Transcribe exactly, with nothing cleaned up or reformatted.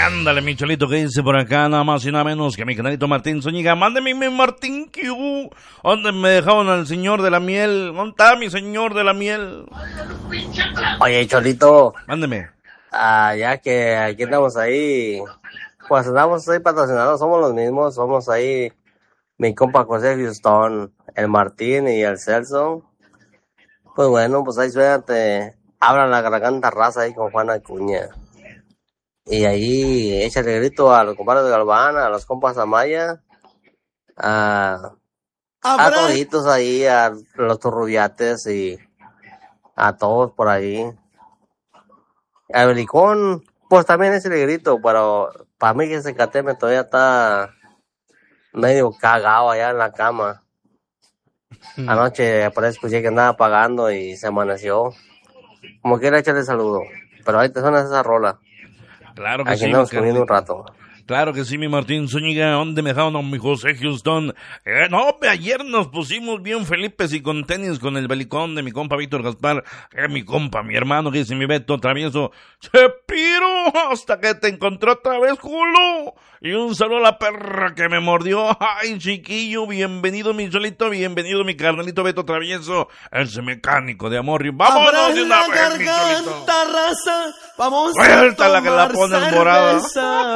Ándale, mi cholito, que dice por acá, nada más y nada menos que mi canalito Martín Zúñiga. Mándeme mi Martín Q. ¿Dónde me dejaron al señor de la miel? ¿Dónde está mi señor de la miel? Oye, Cholito. Mándeme. Ah, ya que aquí andamos ahí, pues andamos ahí patrocinados, somos los mismos, somos ahí mi compa José Houston, el Martín y el Celso. Pues bueno, pues ahí suéltate, abran la garganta raza ahí con Juana Acuña. Y ahí échale grito a los compadres de Galván, a los compas Amaya, a, a toditos ahí, a los turrubiates y a todos por ahí. Al Belicón, pues también échale grito, pero para mí que ese Cateme todavía está medio cagado allá en la cama. Anoche por ahí escuché que andaba pagando y se amaneció. Como quiera echarle saludo, pero ahí te suena esa rola. Claro que Aquí sí. andamos comiendo un rato. Claro que sí, mi Martín Zúñiga. ¿Dónde me dejaron a mi José Houston? Eh, no, ayer nos pusimos bien Felipes y con tenis con el Belicón de mi compa Víctor Gaspar. Eh, mi compa, mi hermano, que dice mi Beto Travieso. Se piro hasta que te encontré otra vez, Julo. Y un saludo a la perra que me mordió. Ay, chiquillo, bienvenido mi solito, bienvenido mi carnalito Beto Travieso, ese mecánico de amor. Y vámonos de una vez, mi solito. Raza, vamos Suelta la que la ponen morada.